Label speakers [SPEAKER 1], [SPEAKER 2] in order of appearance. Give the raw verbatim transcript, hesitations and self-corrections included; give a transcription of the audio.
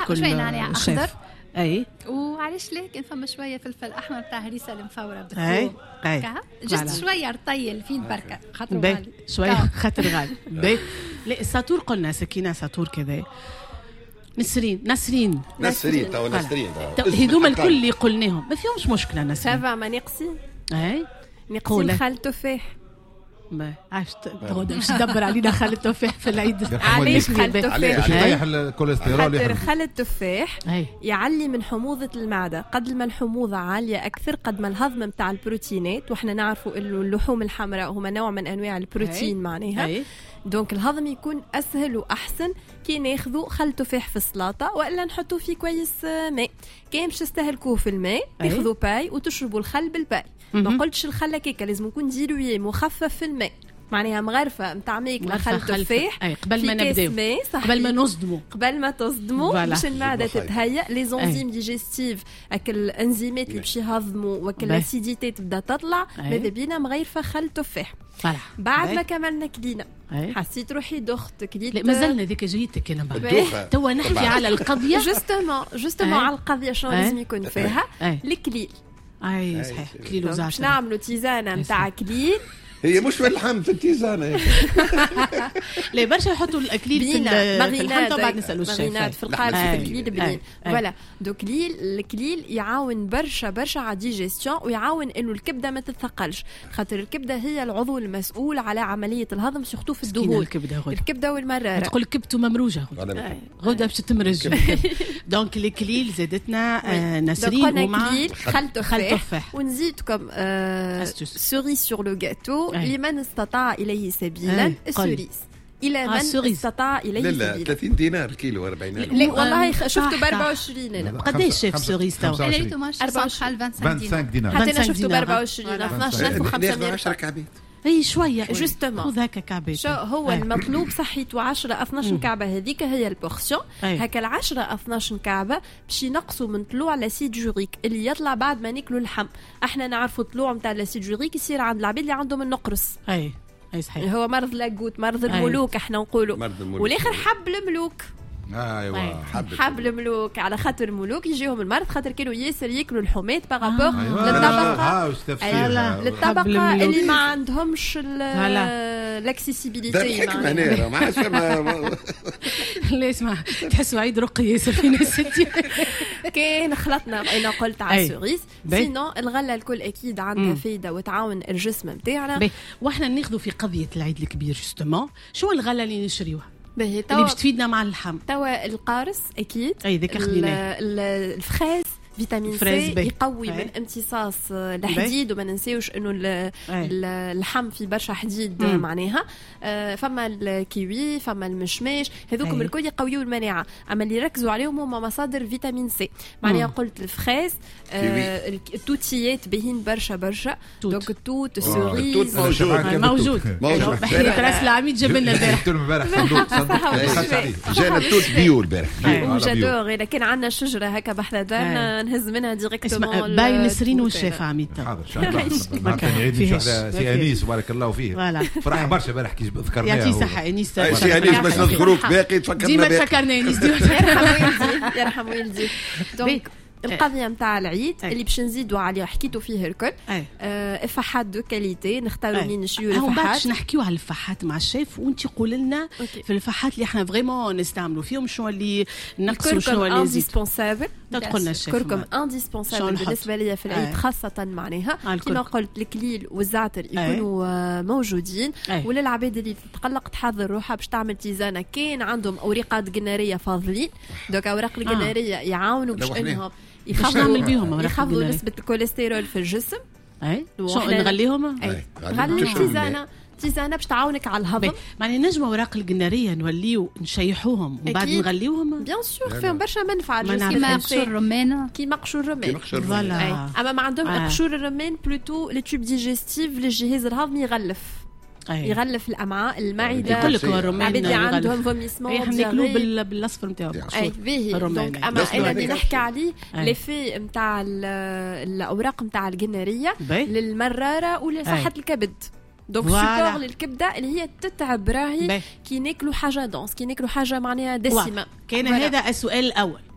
[SPEAKER 1] كل
[SPEAKER 2] شوي نعناع اخضر.
[SPEAKER 1] اي
[SPEAKER 2] وعليش ليك فما شويه فلفل احمر تاع هريسه المفوره بالثوم.
[SPEAKER 1] اي اي
[SPEAKER 2] جست شويه رطيل فين بركه خاطر
[SPEAKER 1] غالي شويه خاطر غالي. باهي لا الساطور قلنا سكينه ساطور كذا. نسرين نسرين
[SPEAKER 3] نسرين تو نسرين
[SPEAKER 1] هذوما الكل اللي قلناهم ما فيهمش مشكله. نسرين
[SPEAKER 4] سافا ما نقصي
[SPEAKER 1] اي
[SPEAKER 4] نقصي خل تفاح.
[SPEAKER 1] ما عرفت تغود باش تدبر علينا خل التفاح في العيد.
[SPEAKER 4] علاش خل التفاح؟
[SPEAKER 5] باش يريح الكوليسترول.
[SPEAKER 4] خاطر خل التفاح يعلي من حموضه المعده. قد ما الحموضه عاليه اكثر قد ما الهضم نتاع البروتينات، وحنا نعرفوا انه اللحوم الحمراء هما نوع من انواع البروتين معناها. دونك الهضم يكون اسهل واحسن كي ناخذوا خل تفاح في السلطه، والا نحطوا فيه كويس ماء. كان باش تستهلكوه في الماء تاخذوا باي وتشربوا الخل بالباي. ما قلتش الخل هكاكا لازم يكون ديلوي مخفف في الماء، معناها مغرفه نتاع ماكله خل تفاح
[SPEAKER 1] قبل ما نبداو قبل ما نصدموا
[SPEAKER 4] قبل ما تصدموا باش المعده تتهيأ لي زونزيم ديجستيف اكل الانزيمات اللي باش يهضموا وكل الاسيديتي تبدا تطلع. ماذا بينا مغرفه خل تفاح. بعد ما كملنا كلينا حسيت روحي دخت كليت.
[SPEAKER 1] لا مازلنا ذيك جيتك انا بعد توا نحكي على القضيه
[SPEAKER 4] جوستومون جوستومون على القضيه شنو لازم يكون فيها الكليل.
[SPEAKER 1] اي صحيح كليل وزعتر.
[SPEAKER 4] باش نعملوا تيزانه نتاع كليل.
[SPEAKER 3] هي مش في اللحم في التيزانه.
[SPEAKER 1] لا برشا يحطوا الاكليل في اللحم طبعا نسالوا
[SPEAKER 4] الشيف في القالب في الكليل بنين. فوالا دو كليل الكليل يعاون برشا برشا على ديجيستيون، ويعاون انه الكبده ما تتثقلش، خاطر الكبده هي العضو المسؤول على عمليه الهضم سورتو في الدهون.
[SPEAKER 1] الكبده غدا
[SPEAKER 4] الكبده والمراره
[SPEAKER 1] تقول كبته ممروجه غدا غدا باش تمرج. دونك الكليل زادتنا نسرين ومع
[SPEAKER 4] خل تفاح ونزيدكم سوريس سور لو غاتو لمن استطاع إليه سبيلا. السوريس إلى من استطاع إليه سبيلا.
[SPEAKER 3] ثلاثين دينار كيلو أربعين.
[SPEAKER 4] لا والله شفته ب أربعة وعشرين. أنا
[SPEAKER 1] قديش شاف سوريس تو؟
[SPEAKER 2] أنا ريتو ماش أربعة وعشرين
[SPEAKER 5] دينار.
[SPEAKER 4] حتى أنا شفته ب أربعة وعشرين اثناش ألف وخمسمية.
[SPEAKER 3] عشرة كعبات.
[SPEAKER 1] اي شويه
[SPEAKER 4] جوستومون
[SPEAKER 1] خذ هكا كعبات.
[SPEAKER 4] شو هو أي. المطلوب صحيت وعشرة اثناش كعبه هذيك هي البورسيون. هكا العشرة اثناش كعبه باش ينقصوا من طلوع لاسيد جوريك اللي يطلع بعد ما ناكلوا اللحم. احنا نعرفوا طلوع نتاع لاسيد جوريك يصير عند العباد اللي عندهم النقرس.
[SPEAKER 1] اي اي صحيح
[SPEAKER 4] هو مرض لاغوت مرض الملوك احنا نقولوا. والاخر حب الملوك.
[SPEAKER 5] ايوا
[SPEAKER 4] حب, حب الملوك على خاطر الملوك يجيهم المرض خاطر كانوا ياسر ياكلوا الحمات بارابور للطبقه للطبقه اللي ما عندهمش الاكسيسيبيليتي.
[SPEAKER 3] الحكمه هنا ما عادش
[SPEAKER 1] لا اسمع تحسوا عيد رقي ياسر في ناس
[SPEAKER 4] كان خلطنا انا قلت على سوريس. سينو الغله الكل اكيد عندها فايده وتعاون الجسم نتاعنا.
[SPEAKER 1] واحنا ناخذوا في قضيه العيد الكبير جوستومون شو الغله اللي نشريوها
[SPEAKER 4] اللي
[SPEAKER 1] باش تفيدنا مع اللحم؟
[SPEAKER 4] توا القارص اكيد.
[SPEAKER 1] اي ذاك خديناه.
[SPEAKER 4] الفخاز فيتامين سي يقوي من امتصاص الحديد، وما ننساوش انه اللحم فيه برشا حديد معناها. فما الكيوي فما المشماش هذوكم الكل يقويوا المناعه. اما اللي ركزوا عليهم هما مصادر فيتامين سي معناها. قلت الفخاز التوتيات باهين برشا برشا. دونك التوت السوريز
[SPEAKER 1] موجود موجود. راس العميد جاب لنا البارح
[SPEAKER 5] البارح صندوق صندوق
[SPEAKER 3] جانا التوت بيو البارح.
[SPEAKER 4] وجادور اذا كان عندنا شجره هكا بحذا دارنا نهز منها ديريكتومون.
[SPEAKER 1] باين نسرين والشيف عميد.
[SPEAKER 5] حاضر ان شاء الله. ما كان يعيد سي انيس بارك الله فيه. فرح برشا بارح كي ذكرناه.
[SPEAKER 1] يعطيه صحه انيس.
[SPEAKER 3] سي انيس باش نذكروك باقي تفكرنا
[SPEAKER 1] ديما تفكرنا انيس.
[SPEAKER 4] يرحم والدي. دونك القضيه نتاع العيد اللي باش نزيدوا عليه حكيتوا فيه الكل. آه فحات دو كاليتي نختاروا منين نشيو الفحات.
[SPEAKER 1] باش نحكيو على الفحات مع الشيف وانت قول لنا في الفحات اللي احنا فريمون نستعملوا فيهم شنو اللي نقصوا شنو اللي
[SPEAKER 4] انديسبونسابل.
[SPEAKER 1] تقولنا الشيف
[SPEAKER 4] كركم انديسبونسابل بالنسبه لي في العيد خاصه معناها كما قلت الكليل والزعتر يكونوا موجودين. وللعباد اللي تتقلق تحضر روحها باش تعمل تيزانه كان عندهم اوراقات جناريه فاضلين. دوك اوراق الجناريه يعاونوا باش انهم يخفضوا يخفضوا نسبة الكوليسترول في الجسم.
[SPEAKER 1] اي شو نغليهم؟
[SPEAKER 4] اي غلي تيزانة تيزانة باش تعاونك على الهضم.
[SPEAKER 1] معني نجمة اوراق الجنارية نوليو نشيحوهم وبعد نغليوهم.
[SPEAKER 4] بيان سور فيهم برشا منفعة
[SPEAKER 2] كيما قشور الرمان.
[SPEAKER 4] كيما قشور الرمان.
[SPEAKER 1] فوالا.
[SPEAKER 4] اما ما عندهم قشور الرمان بلوتو لي تيوب ديجستيف للجهاز الهضمي يغلف. أيه. يغلف الامعاء المعده.
[SPEAKER 1] كلك الرمان
[SPEAKER 4] اللي عندهم فوميسمون
[SPEAKER 1] يحملوا بالاصفر نتاعو.
[SPEAKER 4] اي باهي دونك اما انا اللي نحكي عليه ليفي نتاع الاوراق نتاع الجناريه للمراره ولصحه الكبد. دونك سيبور للكبده اللي هي تتعب راهي كي ناكلوا حاجه دونس كي ناكلوا حاجه معناها دسمه.
[SPEAKER 1] كان هذا السؤال الاول